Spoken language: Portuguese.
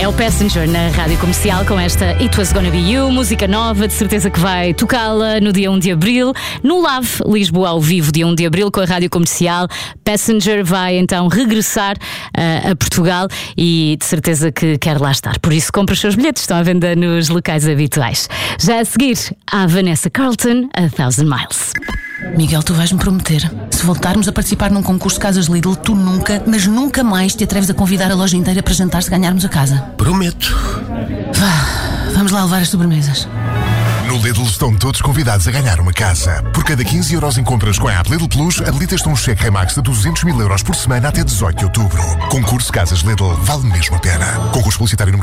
É o Passenger na Rádio Comercial com esta It Was Gonna Be You, música nova, de certeza que vai tocá-la no dia 1 de Abril, no Lave Lisboa ao vivo, dia 1 de Abril, com a Rádio Comercial. Passenger vai então regressar a Portugal e de certeza que quer lá estar. Por isso, compre os seus bilhetes, estão à venda nos locais habituais. Já a seguir, a Vanessa Carlton, A Thousand Miles. Miguel, tu vais-me prometer, se voltarmos a participar num concurso de casas Lidl, tu nunca, mas nunca mais te atreves a convidar a loja inteira para jantar se ganharmos a casa. Prometo. Vamos lá levar as sobremesas. No Lidl estão todos convidados a ganhar uma casa. Por cada 15 euros em compras com a app Lidl Plus, habilitas-te um cheque Remax de 200 mil euros por semana até 18 de outubro. Concurso Casas Lidl, vale mesmo a pena. Concurso publicitário número